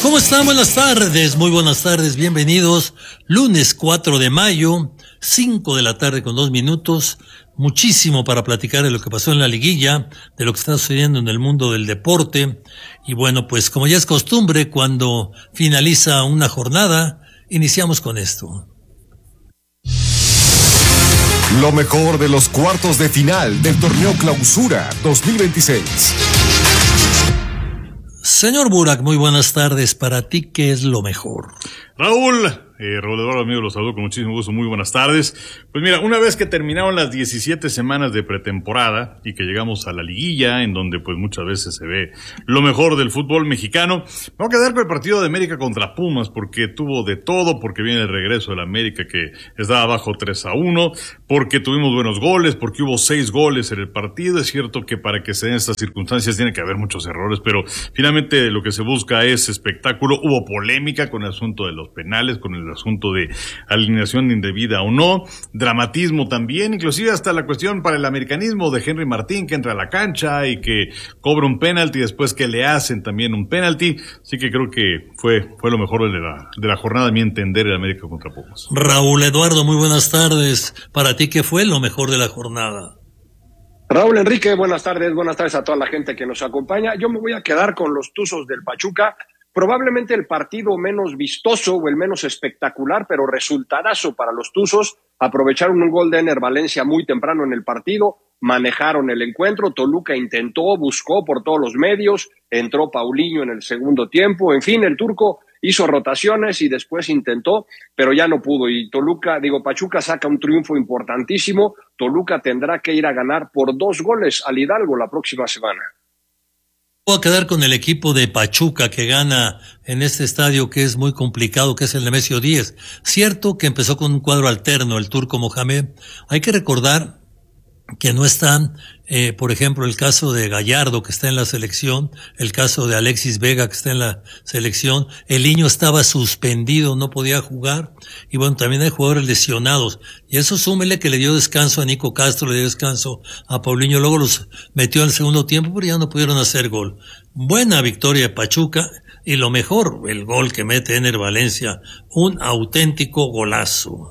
¿Cómo están? Buenas tardes, muy buenas tardes, bienvenidos. Lunes 4 de mayo, 5 de la tarde con 2 minutos. Muchísimo para platicar de lo que pasó en la liguilla, de lo que está sucediendo en el mundo del deporte. Y bueno, pues como ya es costumbre, cuando finaliza una jornada, iniciamos con esto. Lo mejor de los cuartos de final del torneo Clausura 2026. Señor Burak, muy buenas tardes. Para ti, ¿qué es lo mejor? Raúl Eduardo, amigo, los saludo con muchísimo gusto, muy buenas tardes. Pues mira, una vez que terminaron las 17 semanas de pretemporada y que llegamos a la liguilla, en donde pues muchas veces se ve lo mejor del fútbol mexicano, me voy a quedar con el partido de América contra Pumas, porque tuvo de todo, porque viene el regreso de la América que estaba abajo 3-1, porque tuvimos buenos goles, porque hubo 6 goles en el partido. Es cierto que para que se den estas circunstancias tiene que haber muchos errores, pero finalmente lo que se busca es espectáculo. Hubo polémica con el asunto de los penales, con el asunto de alineación indebida o no, dramatismo también, inclusive hasta la cuestión para el americanismo de Henry Martín, que entra a la cancha y que cobra un penalti, después que le hacen también un penalti. Así que creo que fue lo mejor de la jornada, a mi entender, el América contra Pumas. Raúl Eduardo, muy buenas tardes. Para ti, ¿qué fue lo mejor de la jornada? Raúl Enrique, buenas tardes a toda la gente que nos acompaña. Yo me voy a quedar con los Tuzos del Pachuca. Probablemente el partido menos vistoso o el menos espectacular, pero resultadazo para los Tuzos. Aprovecharon un gol de Ener Valencia muy temprano en el partido, manejaron el encuentro. Toluca intentó, buscó por todos los medios, entró Paulinho en el segundo tiempo. En fin, el turco hizo rotaciones y después intentó, pero ya no pudo. Y Pachuca saca un triunfo importantísimo. Toluca tendrá que ir a ganar por 2 goles al Hidalgo la próxima semana. Voy a quedar con el equipo de Pachuca que gana en este estadio que es muy complicado, que es el Nemesio 10. Cierto que empezó con un cuadro alterno, el turco Mohamed. Hay que recordar que no están, por ejemplo, el caso de Gallardo, que está en la selección, el caso de Alexis Vega, que está en la selección. El Niño estaba suspendido, no podía jugar. Y bueno, también hay jugadores lesionados. Y eso súmele que le dio descanso a Nico Castro, le dio descanso a Paulinho, luego los metió al segundo tiempo, pero ya no pudieron hacer gol. Buena victoria de Pachuca, y lo mejor, el gol que mete Ener Valencia, un auténtico golazo.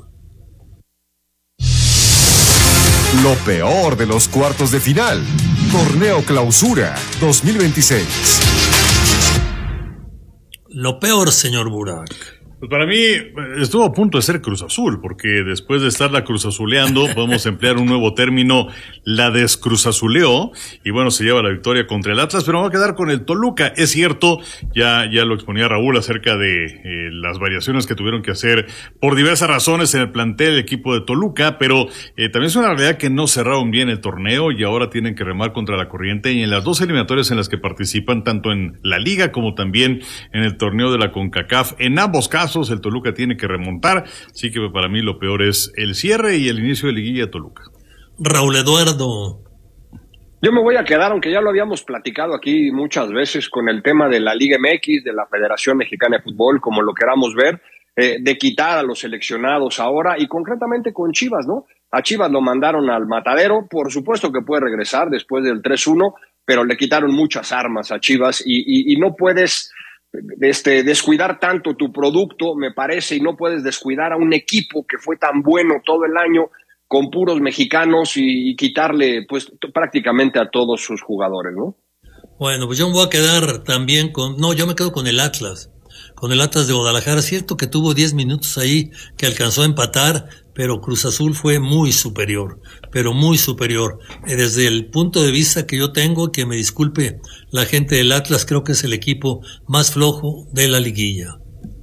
Lo peor de los cuartos de final. Torneo Clausura 2026. Lo peor, señor Burak. Pues para mí estuvo a punto de ser Cruz Azul, porque después de estarla cruzazuleando, podemos emplear un nuevo término, la descruzazuleó, y bueno, se lleva la victoria contra el Atlas, pero me voy a quedar con el Toluca. Es cierto, ya lo exponía Raúl acerca de las variaciones que tuvieron que hacer por diversas razones en el plantel del equipo de Toluca, pero también es una realidad que no cerraron bien el torneo y ahora tienen que remar contra la corriente, y en las 2 eliminatorias en las que participan, tanto en la Liga como también en el torneo de la CONCACAF, en ambos casos el Toluca tiene que remontar, así que para mí lo peor es el cierre y el inicio de liguilla de Toluca. Raúl Eduardo. Yo me voy a quedar, aunque ya lo habíamos platicado aquí muchas veces, con el tema de la Liga MX, de la Federación Mexicana de Fútbol, como lo queramos ver, de quitar a los seleccionados ahora, y concretamente con Chivas, ¿no? A Chivas lo mandaron al matadero, por supuesto que puede regresar después del 3-1, pero le quitaron muchas armas a Chivas y no puedes descuidar tanto tu producto, me parece, y no puedes descuidar a un equipo que fue tan bueno todo el año con puros mexicanos y quitarle pues prácticamente a todos sus jugadores, ¿no? Bueno, pues yo me voy a quedar también yo me quedo con el Atlas de Guadalajara. Cierto que tuvo 10 minutos ahí que alcanzó a empatar, pero Cruz Azul fue muy superior, pero muy superior. Desde el punto de vista que yo tengo, que me disculpe la gente del Atlas, creo que es el equipo más flojo de la liguilla.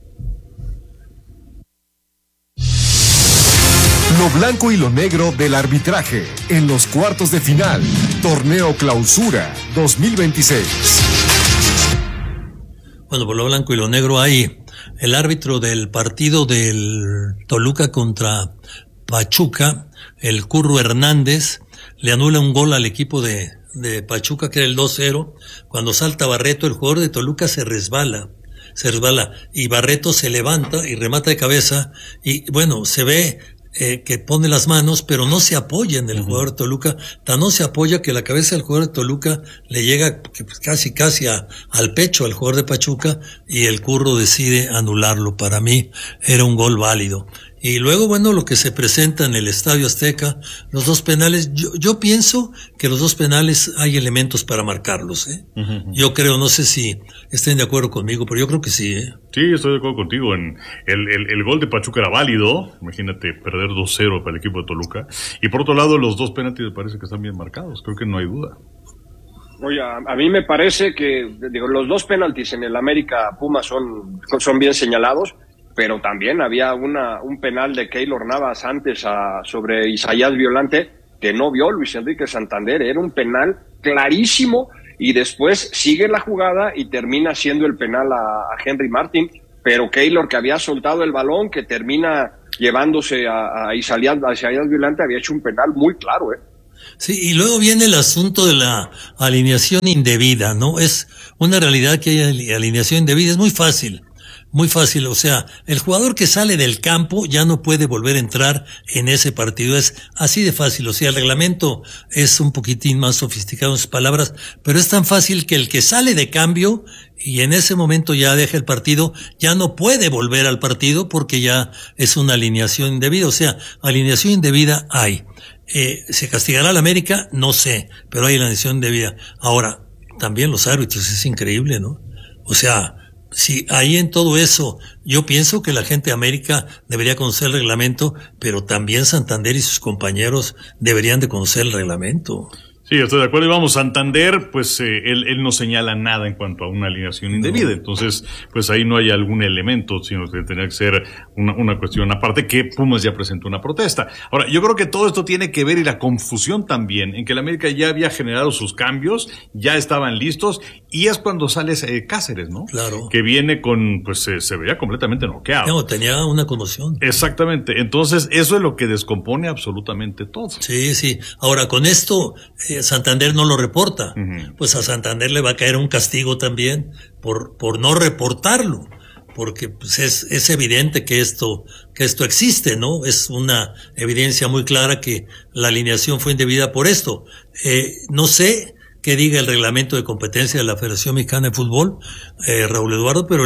Lo blanco y lo negro del arbitraje en los cuartos de final. Torneo Clausura 2026. Bueno, por lo blanco y lo negro hay el árbitro del partido del Toluca contra Pachuca, el Curro Hernández, le anula un gol al equipo de Pachuca, que era el 2-0. Cuando salta Barreto, el jugador de Toluca se resbala, y Barreto se levanta y remata de cabeza, y bueno, se ve que pone las manos, pero no se apoya en el jugador de Toluca, tan no se apoya que la cabeza del jugador de Toluca le llega casi al pecho al jugador de Pachuca y el Curro decide anularlo. Para mí era un gol válido. Y luego, bueno, lo que se presenta en el Estadio Azteca, los dos penales, yo pienso que los dos penales hay elementos para marcarlos, ¿eh? Yo creo, no sé si estén de acuerdo conmigo, pero yo creo que sí, ¿eh? Sí, estoy de acuerdo contigo. El gol de Pachuca era válido. Imagínate perder 2-0 para el equipo de Toluca. Y por otro lado, los dos penaltis me parece que están bien marcados. Creo que no hay duda. Oye, a mí me parece que los dos penaltis en el América Pumas son bien señalados, pero también había un penal de Keylor Navas antes sobre Isaías Violante que no vio Luis Enrique Santander. Era un penal clarísimo y después sigue la jugada y termina siendo el penal a Henry Martin, pero Keylor, que había soltado el balón, que termina llevándose a Isaías Violante, había hecho un penal muy claro, ¿eh? Sí, y luego viene el asunto de la alineación indebida, ¿no? Es una realidad que hay alineación indebida, es muy fácil, o sea, el jugador que sale del campo ya no puede volver a entrar en ese partido, es así de fácil, o sea, el reglamento es un poquitín más sofisticado en sus palabras, pero es tan fácil que el que sale de cambio y en ese momento ya deja el partido, ya no puede volver al partido porque ya es una alineación indebida, o sea, alineación indebida hay. ¿Se castigará al América? No sé, pero hay alineación indebida. Ahora, también los árbitros, es increíble, ¿no? O sea, si ahí en todo eso, yo pienso que la gente de América debería conocer el reglamento, pero también Santander y sus compañeros deberían de conocer el reglamento. Sí, estoy de acuerdo. Y vamos, Santander, pues él no señala nada en cuanto a una alineación indebida. Entonces, pues ahí no hay algún elemento, sino que tendría que ser una cuestión aparte, que Pumas ya presentó una protesta. Ahora, yo creo que todo esto tiene que ver, y la confusión también, en que el América ya había generado sus cambios, ya estaban listos, y es cuando sale Cáceres, ¿no? Claro. Que viene con, pues se veía completamente noqueado. No, tenía una conmoción. Exactamente. Entonces, eso es lo que descompone absolutamente todo. Sí, sí. Ahora, con esto, Santander no lo reporta. Pues a Santander le va a caer un castigo también por no reportarlo, porque pues es evidente que esto existe, ¿no? Es una evidencia muy clara que la alineación fue indebida por esto. No sé qué diga el reglamento de competencia de la Federación Mexicana de Fútbol, Raúl Eduardo, pero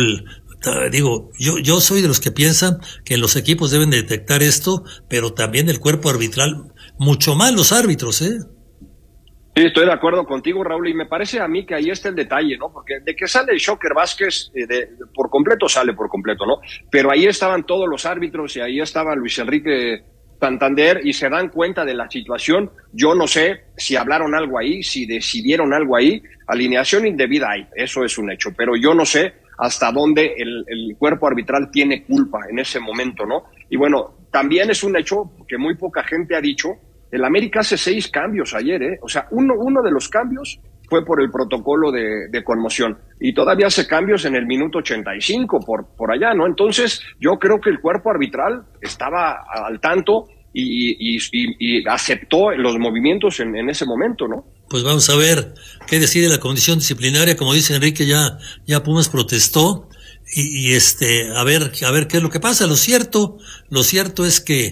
yo soy de los que piensan que los equipos deben detectar esto, pero también el cuerpo arbitral, mucho más los árbitros, ¿eh? Sí, estoy de acuerdo contigo, Raúl, y me parece a mí que ahí está el detalle, ¿no? Porque de que sale Shocker Vázquez, por completo sale por completo, ¿no? Pero ahí estaban todos los árbitros y ahí estaba Luis Enrique Santander y se dan cuenta de la situación. Yo no sé si hablaron algo ahí, si decidieron algo ahí. Alineación indebida hay, eso es un hecho, pero yo no sé hasta dónde el cuerpo arbitral tiene culpa en ese momento, ¿no? Y bueno, también es un hecho que muy poca gente ha dicho. El América hace 6 cambios ayer, ¿eh? O sea, uno de los cambios fue por el protocolo de conmoción y todavía hace cambios en el minuto 85 por allá, ¿no? Entonces, yo creo que el cuerpo arbitral estaba al tanto y aceptó los movimientos en ese momento, ¿no? Pues vamos a ver qué decide la comisión disciplinaria. Como dice Enrique, ya Pumas protestó y a ver qué es lo que pasa. Lo cierto es que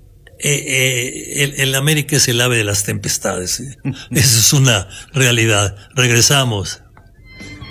el América es el ave de las tempestades, ¿eh? Eso es una realidad. Regresamos.